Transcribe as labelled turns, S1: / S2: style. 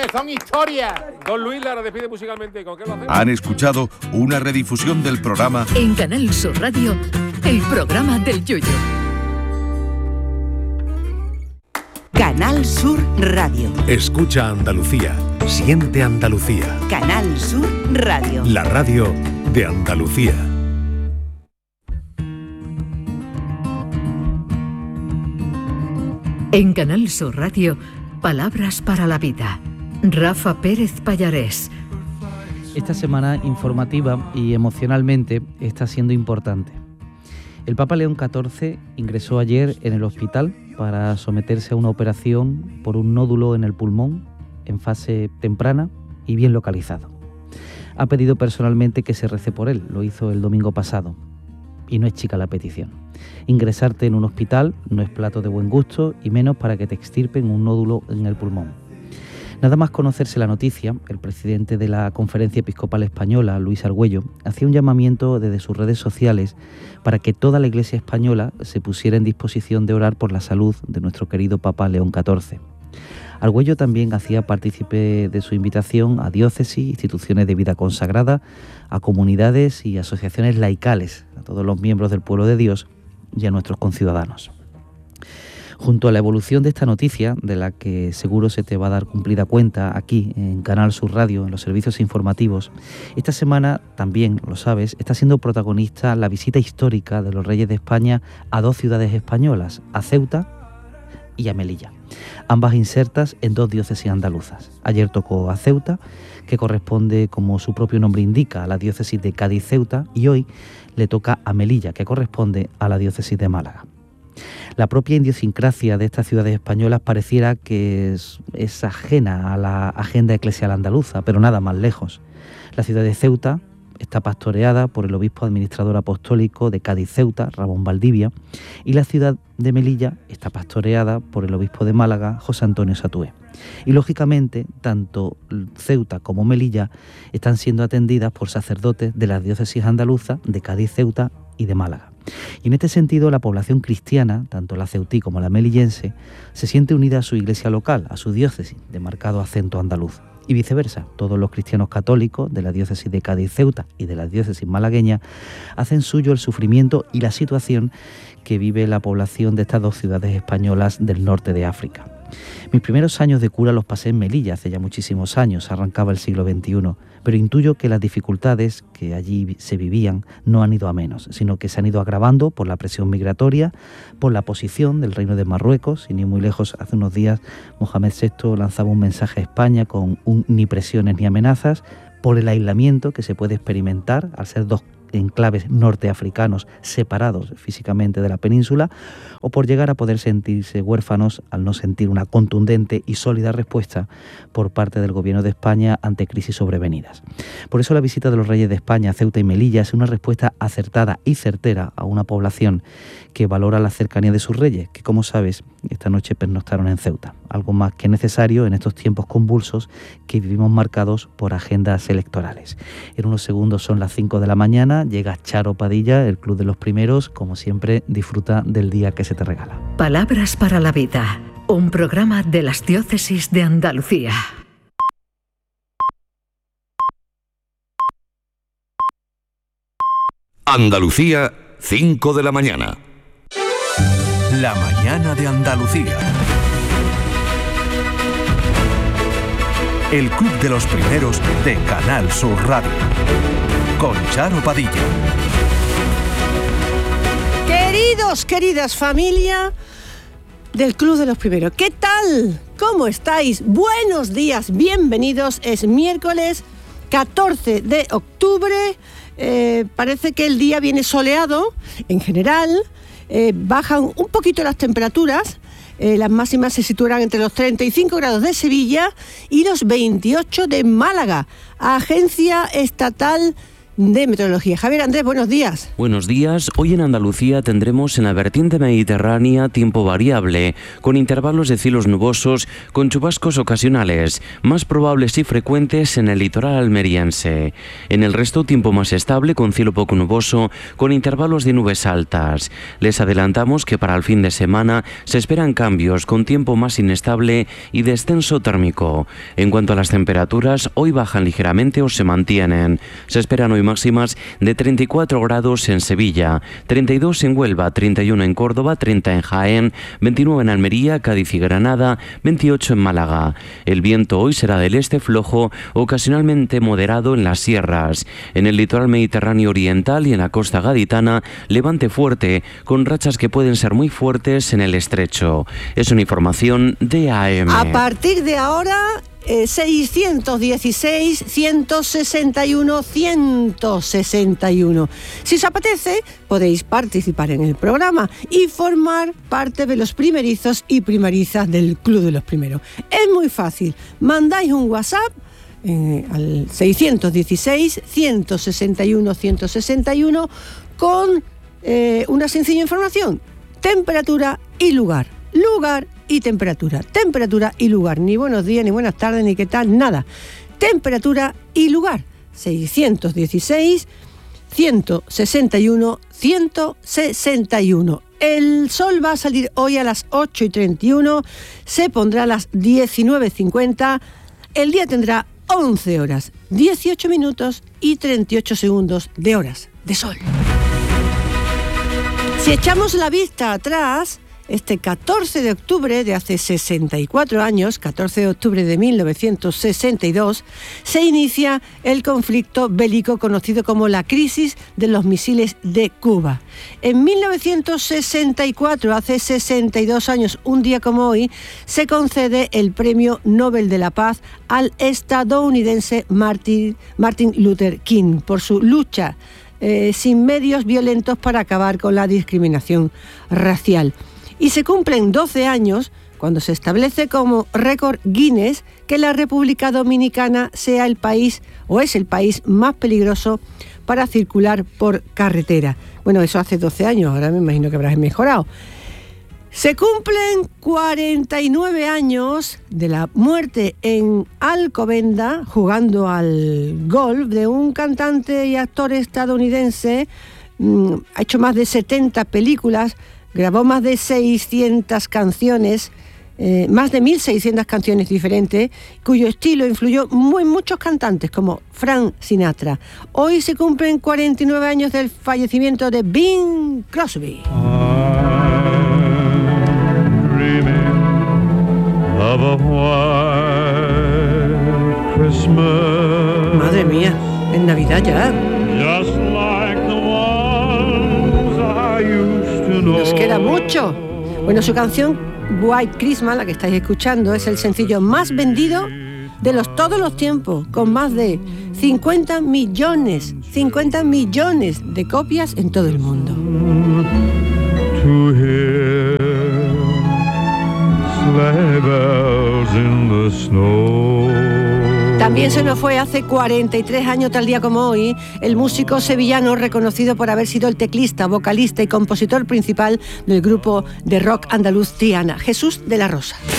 S1: son historias. Don Luis Lara despide musicalmente. ¿Con qué lo hacemos?
S2: Han escuchado una redifusión del programa
S3: En Canal Sur Radio, el programa del Yoyo.
S4: Canal Sur Radio.
S5: Escucha Andalucía. Siente Andalucía.
S4: Canal Sur Radio.
S5: La radio de Andalucía.
S3: En Canal Sur Radio, Palabras para la Vida. Rafa Pérez Pallarés.
S6: Esta semana informativa y emocionalmente está siendo importante. El Papa León XIV ingresó ayer en el hospital para someterse a una operación por un nódulo en el pulmón en fase temprana y bien localizado. Ha pedido personalmente que se rece por él, lo hizo el domingo pasado. Y no es chica la petición. Ingresarte en un hospital no es plato de buen gusto y menos para que te extirpen un nódulo en el pulmón. Nada más conocerse la noticia, el presidente de la Conferencia Episcopal Española, Luis Argüello, hacía un llamamiento desde sus redes sociales para que toda la Iglesia española se pusiera en disposición de orar por la salud de nuestro querido Papa León XIV. Argüello también hacía partícipe de su invitación a diócesis, instituciones de vida consagrada, a comunidades y asociaciones laicales, a todos los miembros del pueblo de Dios y a nuestros conciudadanos. Junto a la evolución de esta noticia, de la que seguro se te va a dar cumplida cuenta aquí en Canal Sur Radio, en los servicios informativos, esta semana también, lo sabes, está siendo protagonista la visita histórica de los Reyes de España a dos ciudades españolas, a Ceuta y a Melilla, ambas insertas en dos diócesis andaluzas. Ayer tocó a Ceuta, que corresponde, como su propio nombre indica, a la diócesis de Cádiz-Ceuta, y hoy le toca a Melilla, que corresponde a la diócesis de Málaga. La propia idiosincrasia de estas ciudades españolas pareciera que es ajena a la agenda eclesial andaluza, pero nada más lejos. La ciudad de Ceuta está pastoreada por el obispo administrador apostólico de Cádiz-Ceuta, Ramón Valdivia, y la ciudad de Melilla está pastoreada por el obispo de Málaga, José Antonio Satué. Y lógicamente, tanto Ceuta como Melilla están siendo atendidas por sacerdotes de las diócesis andaluzas de Cádiz-Ceuta y de Málaga. Y en este sentido, la población cristiana, tanto la ceutí como la melillense, se siente unida a su iglesia local, a su diócesis, de marcado acento andaluz. Y viceversa, todos los cristianos católicos de la diócesis de Cádiz-Ceuta y de la diócesis malagueña hacen suyo el sufrimiento y la situación que vive la población de estas dos ciudades españolas del norte de África. Mis primeros años de cura los pasé en Melilla, hace ya muchísimos años, arrancaba el siglo XXI, pero intuyo que las dificultades que allí se vivían no han ido a menos, sino que se han ido agravando por la presión migratoria, por la posición del Reino de Marruecos, y ni muy lejos, hace unos días Mohamed VI lanzaba un mensaje a España con un ni presiones ni amenazas, por el aislamiento que se puede experimentar al ser dos enclaves norteafricanos separados físicamente de la península, o por llegar a poder sentirse huérfanos al no sentir una contundente y sólida respuesta por parte del Gobierno de España ante crisis sobrevenidas. Por eso la visita de los Reyes de España a Ceuta y Melilla es una respuesta acertada y certera a una población que valora la cercanía de sus reyes, que, como sabes, esta noche pernoctaron en Ceuta, algo más que necesario en estos tiempos convulsos que vivimos marcados por agendas electorales. En unos segundos son las 5 de la mañana, llega Charo Padilla, el Club de los Primeros. Como siempre, disfruta del día que se te regala.
S3: Palabras para la Vida, un programa de las diócesis de Andalucía.
S2: Andalucía, 5 de la mañana.
S5: La mañana de Andalucía. El Club de los Primeros de Canal Sur Radio. Con Charo Padilla.
S7: Queridos, queridas familia del Club de los Primeros, ¿qué tal? ¿Cómo estáis? Buenos días, bienvenidos. Es miércoles 14 de octubre. Parece que el día viene soleado en general. Bajan un poquito las temperaturas. Las máximas se situarán entre los 35 grados de Sevilla y los 28 de Málaga. Agencia Estatal de meteorología. Javier Andrés, buenos días.
S8: Buenos días. Hoy en Andalucía tendremos en la vertiente mediterránea tiempo variable, con intervalos de cielos nubosos, con chubascos ocasionales, más probables y frecuentes en el litoral almeriense. En el resto, tiempo más estable, con cielo poco nuboso, con intervalos de nubes altas. Les adelantamos que para el fin de semana se esperan cambios, con tiempo más inestable y descenso térmico. En cuanto a las temperaturas, hoy bajan ligeramente o se mantienen. Se esperan hoy máximas de 34 grados en Sevilla, 32 en Huelva, 31 en Córdoba, 30 en Jaén, 29 en Almería, Cádiz y Granada, 28 en Málaga. El viento hoy será del este flojo, ocasionalmente moderado en las sierras. En el litoral mediterráneo oriental y en la costa gaditana, levante fuerte, con rachas que pueden ser muy fuertes en el estrecho. Es una información de AM.
S7: A partir de ahora, 616 161 161. Si os apetece, podéis participar en el programa y formar parte de los primerizos y primerizas del Club de los Primeros. Es muy fácil. Mandáis un WhatsApp al 616 161 161 con una sencilla información: temperatura y lugar. Lugar y temperatura. Temperatura y lugar. Ni buenos días, ni buenas tardes, ni qué tal, nada. Temperatura y lugar. 616 161 161. El sol va a salir hoy a las 8:31, se pondrá a las 19:50. El día tendrá 11 horas, 18 minutos y 38 segundos de horas de sol. Si echamos la vista atrás, este 14 de octubre de hace 64 años, 14 de octubre de 1962, se inicia el conflicto bélico conocido como la crisis de los misiles de Cuba. En 1964, hace 62 años, un día como hoy, se concede el Premio Nobel de la Paz al estadounidense Martin Luther King por su lucha sin medios violentos para acabar con la discriminación racial. Y se cumplen 12 años cuando se establece como récord Guinness que la República Dominicana sea el país o es el país más peligroso para circular por carretera. Bueno, eso hace 12 años, ahora me imagino que habrás mejorado. Se cumplen 49 años de la muerte en Alcobenda, jugando al golf, de un cantante y actor estadounidense. Ha hecho más de 70 películas, grabó más de 600 canciones, más de 1.600 canciones diferentes, cuyo estilo influyó en muchos cantantes como Frank Sinatra. Hoy se cumplen 49 años del fallecimiento de Bing Crosby. Madre mía, es Navidad ya. Nos queda mucho. Bueno, su canción White Christmas, la que estáis escuchando, es el sencillo más vendido de todos los tiempos, con más de 50 millones de copias en todo el mundo. También se nos fue hace 43 años, tal día como hoy, el músico sevillano reconocido por haber sido el teclista, vocalista y compositor principal del grupo de rock andaluz Triana, Jesús de la Rosa.